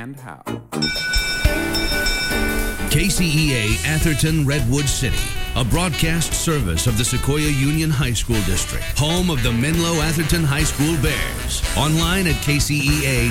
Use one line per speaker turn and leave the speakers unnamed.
and how.
KCEA Atherton Redwood City, a broadcast service of the Sequoia Union High School District, home of the Menlo Atherton High School Bears. Online at kcea.org.